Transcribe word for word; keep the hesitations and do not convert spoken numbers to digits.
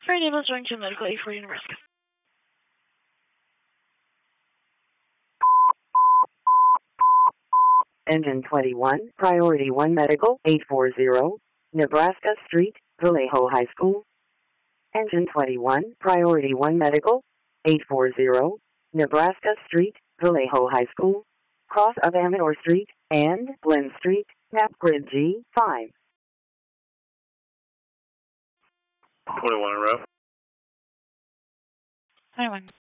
Naval Junction Medical eight forty Nebraska. Engine twenty-one, Priority one Medical, eight forty, Nebraska Street, Vallejo High School. Engine twenty-one, Priority one Medical, eight forty, Nebraska Street, Vallejo High School. Cross of Amador Street and Glen Street, map grid G five. twenty-one in route. twenty-one.